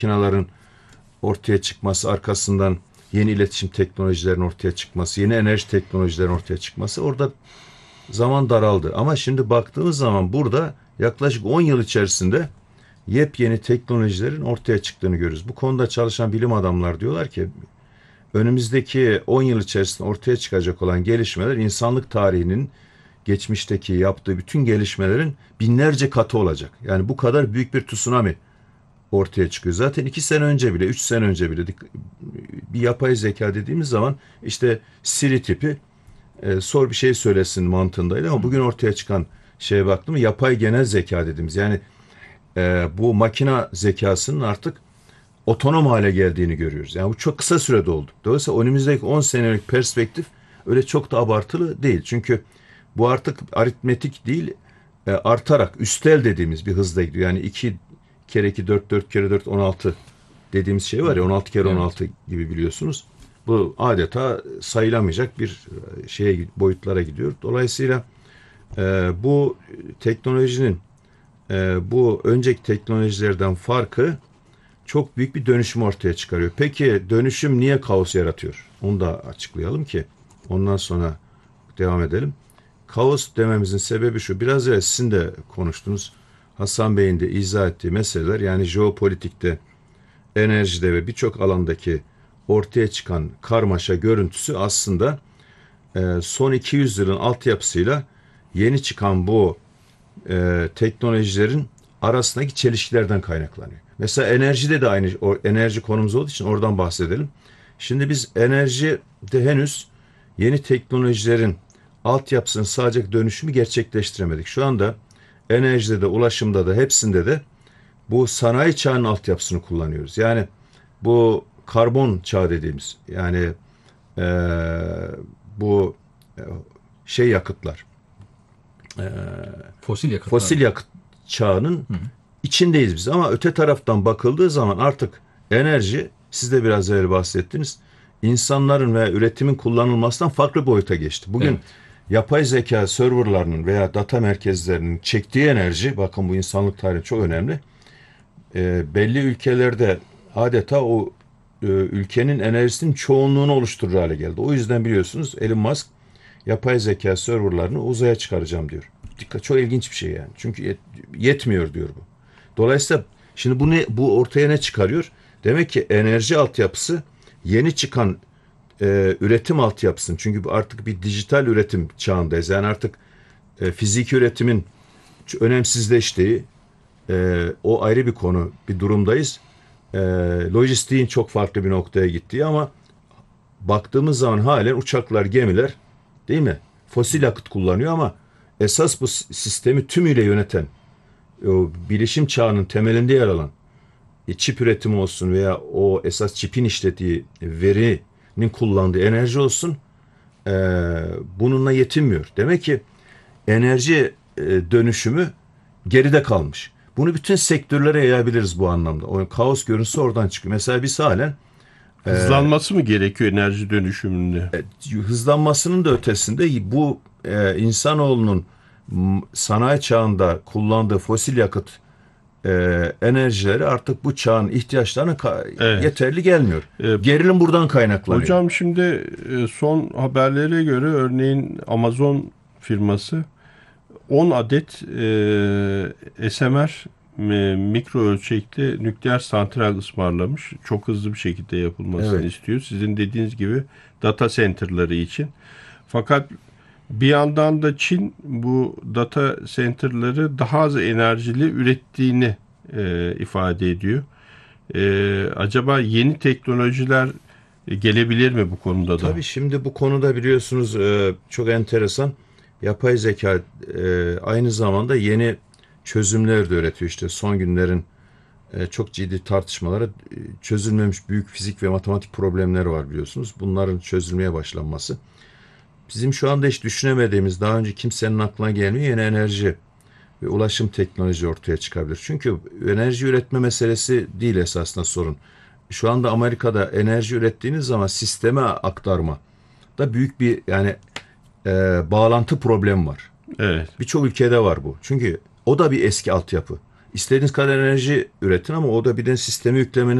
Makinaların ortaya çıkması, arkasından yeni iletişim teknolojilerinin ortaya çıkması, yeni enerji teknolojilerinin ortaya çıkması, orada zaman daraldı. Ama şimdi baktığımız zaman burada yaklaşık 10 yıl içerisinde yepyeni teknolojilerin ortaya çıktığını görüyoruz. Bu konuda çalışan bilim adamlar diyorlar ki önümüzdeki 10 yıl içerisinde ortaya çıkacak olan gelişmeler insanlık tarihinin geçmişteki yaptığı bütün gelişmelerin binlerce katı olacak. Yani bu kadar büyük bir tsunami ortaya çıkıyor. Zaten 2 sene önce bile, 3 sene önce bile bir yapay zeka dediğimiz zaman işte Siri tipi sor bir şey söylesin mantığındaydı ama bugün ortaya çıkan şeye baktım yapay genel zeka dediğimiz yani bu makina zekasının artık otonom hale geldiğini görüyoruz. Yani bu çok kısa sürede oldu. Dolayısıyla önümüzdeki 10 senelik perspektif öyle çok da abartılı değil. Çünkü bu artık aritmetik değil, artarak üstel dediğimiz bir hızla gidiyor. Yani 2 kere 2 4, 4 kere 4 16 dediğimiz şey var ya 16 kere 16 gibi biliyorsunuz. Bu adeta sayılamayacak bir şeye boyutlara gidiyor. Dolayısıyla bu teknolojinin bu önceki teknolojilerden farkı çok büyük bir dönüşüm ortaya çıkarıyor. Peki dönüşüm niye kaos yaratıyor? Onu da açıklayalım ki ondan sonra devam edelim. Kaos dememizin sebebi şu. Biraz önce sizin de konuştunuz. Hasan Bey'in de izah ettiği meseleler yani jeopolitikte, enerjide ve birçok alandaki ortaya çıkan karmaşa görüntüsü aslında son 200 yılın altyapısıyla yeni çıkan bu teknolojilerin arasındaki çelişkilerden kaynaklanıyor. Mesela enerjide de aynı o enerji konumuz olduğu için oradan bahsedelim. Şimdi biz enerjide henüz yeni teknolojilerin altyapısının sağlayacak dönüşümü gerçekleştiremedik. Şu anda enerjide de ulaşımda da hepsinde de bu sanayi çağının altyapısını kullanıyoruz. Yani bu karbon çağı dediğimiz yani e, bu e, şey yakıtlar Fosil yakıtlar. fosil yakıt çağının içindeyiz biz. Ama öte taraftan bakıldığı zaman artık enerji, siz de biraz evvel bahsettiniz, insanların ve üretimin kullanılmasından farklı boyuta geçti. Bugün yapay zeka serverlarının veya data merkezlerinin çektiği enerji, bakın bu insanlık tarihi çok önemli. Belli ülkelerde adeta o ülkenin enerjisinin çoğunluğunu oluşturur hale geldi. O yüzden biliyorsunuz Elon Musk yapay zeka serverlarını uzaya çıkaracağım diyor. Dikkat, çok ilginç bir şey yani. Çünkü yetmiyor diyor bu. Dolayısıyla şimdi bu ortaya ne çıkarıyor? Demek ki enerji altyapısı yeni çıkan üretim altyapısının, çünkü bu artık bir dijital üretim çağındayız. Yani artık fiziki üretimin önemsizleştiği o ayrı bir konu, bir durumdayız. Lojistiğin çok farklı bir noktaya gittiği ama baktığımız zaman halen uçaklar, gemiler değil mi? Fosil yakıt kullanıyor ama esas bu sistemi tümüyle yöneten, o bilişim çağının temelinde yer alan çip üretimi olsun veya o esas çipin işlediği verinin kullandığı enerji olsun bununla yetinmiyor. Demek ki enerji dönüşümü geride kalmış. Bunu bütün sektörlere yayabiliriz bu anlamda. O kaos görüntüsü oradan çıkıyor. Mesela biz halen Hızlanması mı gerekiyor enerji dönüşümünde? hızlanmasının da ötesinde bu insanoğlunun sanayi çağında kullandığı fosil yakıt enerjileri artık bu çağın ihtiyaçlarına Evet. yeterli gelmiyor. Gerilim buradan kaynaklanıyor. Hocam şimdi son haberlere göre örneğin Amazon firması 10 adet SMR mikro ölçekli nükleer santral ısmarlamış. Çok hızlı bir şekilde yapılmasını istiyor. Sizin dediğiniz gibi data center'ları için. Fakat bir yandan da Çin bu data center'ları daha az enerjili ürettiğini ifade ediyor. Acaba yeni teknolojiler gelebilir mi bu konuda da? Tabii şimdi bu konuda biliyorsunuz çok enteresan. Yapay zeka aynı zamanda yeni çözümler de üretiyor. İşte son günlerin çok ciddi tartışmaları, çözülmemiş büyük fizik ve matematik problemler var biliyorsunuz. Bunların çözülmeye başlanması. Bizim şu anda hiç düşünemediğimiz, daha önce kimsenin aklına gelmiyor yeni enerji ve ulaşım teknoloji ortaya çıkabilir. Çünkü enerji üretme meselesi değil esasında sorun. Şu anda Amerika'da enerji ürettiğiniz zaman sisteme aktarma da büyük bir yani bağlantı problemi var. Evet. Birçok ülkede var bu. Çünkü o da bir eski altyapı. İstediğiniz kadar enerji üretin ama o da bir de sisteme yüklemeniz